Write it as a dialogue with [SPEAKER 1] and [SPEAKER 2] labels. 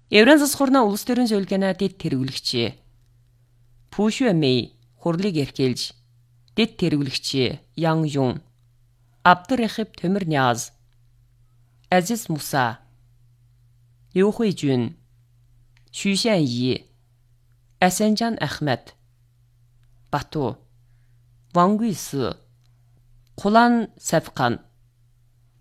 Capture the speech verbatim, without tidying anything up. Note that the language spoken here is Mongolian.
[SPEAKER 1] Еврен засхурна улс төрийн зөвлөгөөний дэд тэргүүлэгч Пүшү Мэй хурлыг эрхэлж дэд тэргүүлэгч Ян Юн, Абдурахип Төмөр Ниаз, Азиз Муса, Ю Хуй Жун, Шү Шэн Yi, Асанжан Ахмед, Бату, Ван Гуй Сы, Кулан Сафқан,